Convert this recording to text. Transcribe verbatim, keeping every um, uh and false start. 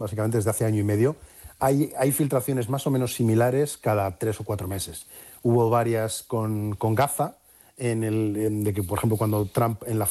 básicamente desde hace año y medio, hay, hay filtraciones más o menos similares cada tres o cuatro meses. Hubo varias con, con Gaza, en el, en de que, por ejemplo, cuando Trump en la